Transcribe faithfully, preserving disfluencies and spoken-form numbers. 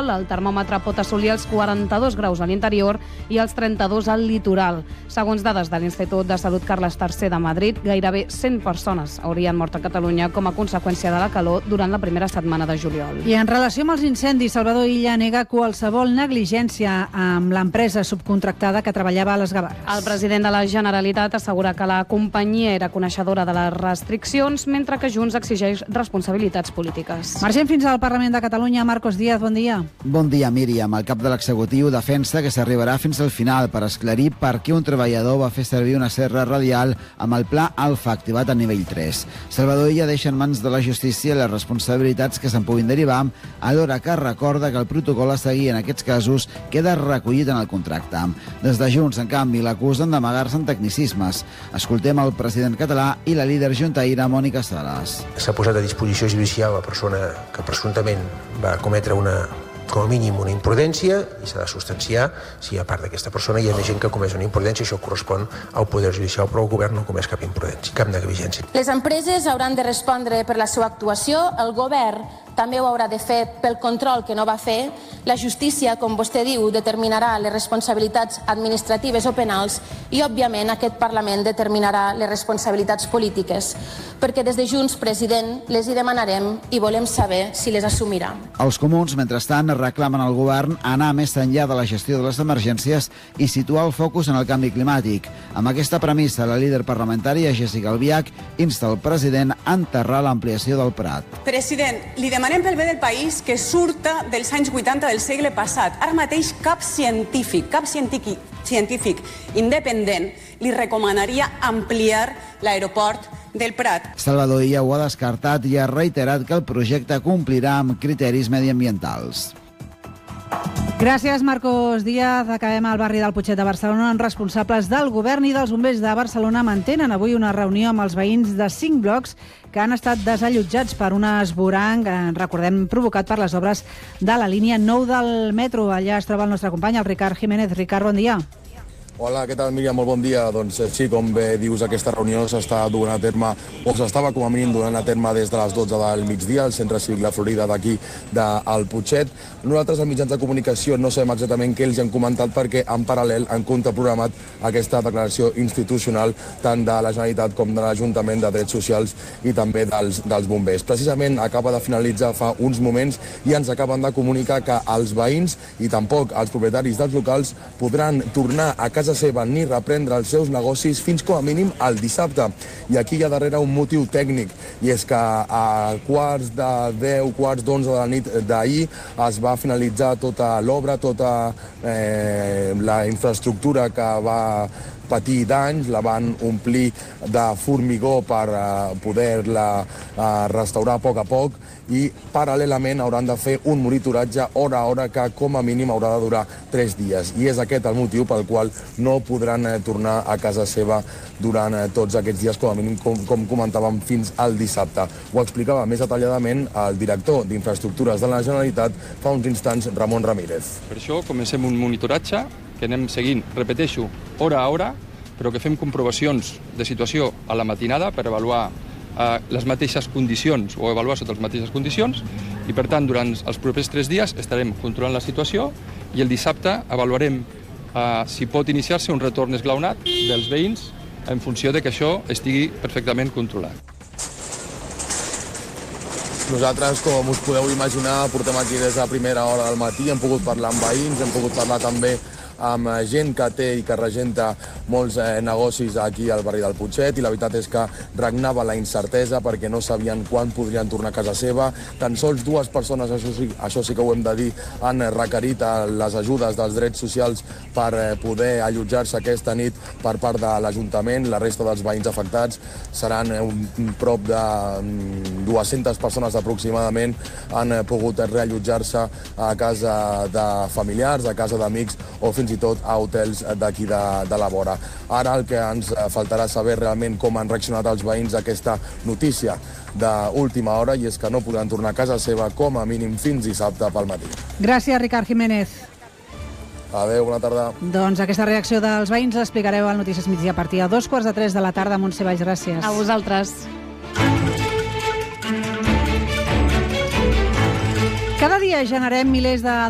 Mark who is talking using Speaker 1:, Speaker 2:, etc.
Speaker 1: juliol. El termòmetre pot assolir els quaranta-dos graus a l'interior i els trenta-dos al litoral. Segons dades de l'Institut de Salut Carles tercer de Madrid, gairebé cent persones haurien mort a Catalunya com a conseqüència de la calor durant la primera setmana de juliol.
Speaker 2: I en relació amb els incendis, Salvador Illa nega qualsevol negligència amb l'empresa subcontractada que treballava a les Gavarres.
Speaker 1: El president de la Generalitat assegura que la companyia era coneixedora de les restriccions, mentre que Junts exigeix responsabilitats polítiques.
Speaker 2: Marxem fins al Parlament de Catalunya. Marcos Díaz, bon dia.
Speaker 3: Bon dia, Míriam. El cap de l'executiu defensa que s'arribarà fins al final per esclarir per què un treballador va fer servir una serra radial amb el pla Alfa activat a nivell tres. Salvador Illa deixa en mans de la justícia les responsabilitats que se'n puguin derivar, alhora que recorda que el protocol a seguir en aquests casos queda recollit en el contracte. Des de Junts, en canvi, l'acusen d'amagar-se en tecnicismes. Escoltem el president català i la líder juntaïra Mònica Sales.
Speaker 4: S'ha posat a disposició judicial la persona que presumptament va cometre una, com a mínim una imprudència, i s'ha de substanciar si a part d'aquesta persona hi ha gent que ha comès una imprudència. Això correspon al Poder Judicial, però el govern no ha comès cap imprudència, cap negligència.
Speaker 5: Les empreses hauran de respondre per la seva actuació, el govern també ho haurà de fer pel control que no va fer, la justícia, com vostè diu, determinarà les responsabilitats administratives o penals i, òbviament, aquest Parlament determinarà les responsabilitats polítiques, perquè des de Junts, president, les hi demanarem i volem saber si les assumirà.
Speaker 3: Els comuns, mentrestant, reclamen al govern anar més enllà de la gestió de les emergències i situar el focus en el canvi climàtic. Amb aquesta premissa, la líder parlamentària, Jéssica Albiach, insta el president a enterrar l'ampliació del Prat.
Speaker 6: President, li demanem pel bé del país que surta dels anys vuitanta del segle passat. Ara mateix cap científic, cap científic, científic independent li recomanaria ampliar l'aeroport del Prat.
Speaker 3: Salvador Illa ho ha descartat i ha reiterat que el projecte complirà amb criteris mediambientals.
Speaker 2: Gràcies, Marcos Díaz. Acabem al barri del Putxet de Barcelona, on responsables del govern i dels bombers de Barcelona mantenen avui una reunió amb els veïns de cinc blocs que han estat desallotjats per un esvoranc, recordem, provocat per les obres de la línia nou del metro. Allà es troba el nostre company, el Ricard Jiménez. Ricard, bon dia.
Speaker 7: Hola, què tal, Míriam? Molt bon dia. Doncs sí, com bé dius, aquesta reunió s'està duent a terme, o s'estava com a mínim duent a terme des de les dotze del migdia al Centre Cívic La Florida d'aquí del Putxet. Nosaltres, als mitjans de comunicació, no sabem exactament què els han comentat perquè en paral·lel han contraprogramat aquesta declaració institucional tant de la Generalitat com de l'Ajuntament de Drets Socials i també dels, dels bombers. Precisament acaba de finalitzar fa uns moments i ens acaben de comunicar que els veïns i tampoc els propietaris dels locals podran tornar a casa seva ni reprendre els seus negocis fins com a mínim el dissabte. I aquí hi ha darrere un motiu tècnic, i és que a quarts de deu, quarts d'onze de la nit d'ahir es va finalitzar tota l'obra, tota eh, la infraestructura que va patir danys, la van omplir de formigó per uh, poder-la uh, restaurar a poc a poc, i paral·lelament hauran de fer un monitoratge hora a hora que com a mínim haurà de durar tres dies. I és aquest el motiu pel qual no podran uh, tornar a casa seva durant uh, tots aquests dies, com a mínim, com, com comentàvem, fins al dissabte. Ho explicava més detalladament el director d'Infraestructures de la Generalitat fa uns instants, Ramon Ramírez.
Speaker 8: Per això comencem un monitoratge que anem seguint, repeteixo, hora a hora, però que fem comprovacions de situació a la matinada per avaluar eh, les mateixes condicions o avaluar sota les mateixes condicions, i per tant durant els propers tres dies estarem controlant la situació i el dissabte avaluarem eh, si pot iniciar-se un retorn esglaonat dels veïns en funció de que això estigui perfectament controlat.
Speaker 7: Nosaltres, com us podeu imaginar, portem aquí des de primera hora del matí, hem pogut parlar amb veïns, hem pogut parlar també amb gent que té i que regenta molts eh, negocis aquí al barri del Putxet, i la veritat és que regnava la incertesa perquè no sabien quan podrien tornar a casa seva. Tan sols dues persones, això sí, això sí que ho hem de dir, han requerit les ajudes dels drets socials per eh, poder allotjar-se aquesta nit per part de l'Ajuntament. La resta dels veïns afectats seran eh, un, un prop de um, dues-centes persones aproximadament, han eh, pogut reallotjar-se a casa de familiars, a casa d'amics o fins i tot a hotels d'aquí de, de la vora. Ara el que ens faltarà saber realment com han reaccionat els veïns a aquesta notícia d'última hora, i és que no podran tornar a casa seva com a mínim fins dissabte pel matí.
Speaker 2: Gràcies, Ricard Jiménez.
Speaker 7: Adéu, bona tarda.
Speaker 2: Doncs aquesta reacció dels veïns l'explicareu al Notícies Migdia a partir de dos quarts de tres de la tarda. Montse Valls, gràcies.
Speaker 1: A vosaltres.
Speaker 2: Cada dia generem milers de